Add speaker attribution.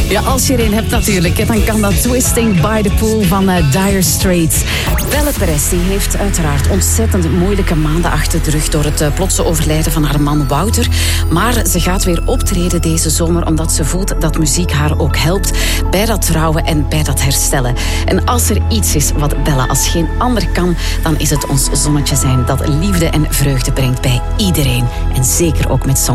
Speaker 1: Ja, als je er een hebt natuurlijk, dan kan dat Twisting by the Pool van Dire Straits. Belle Perez die heeft uiteraard ontzettend moeilijke maanden achter de rug door het plotse overlijden van haar man Wouter. Maar ze gaat weer optreden deze zomer omdat ze voelt dat muziek haar ook helpt bij dat trouwen en bij dat herstellen. En als er iets is wat Bella als geen ander kan, dan is het ons zonnetje zijn dat liefde en vreugde brengt bij iedereen. En zeker ook met zon.